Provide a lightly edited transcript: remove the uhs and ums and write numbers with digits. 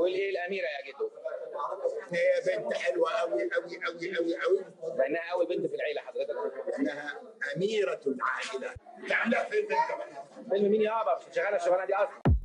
والايه الاميره يا جدو؟ هي بنت حلوه قوي قوي قوي قوي قوي، لانها اول بنت في العيله حضرتك. لانها اميره العائله. تعملها فيلم انت بقى. فيلم مين يابا؟ مش شغاله الشغلانه دي اصلا.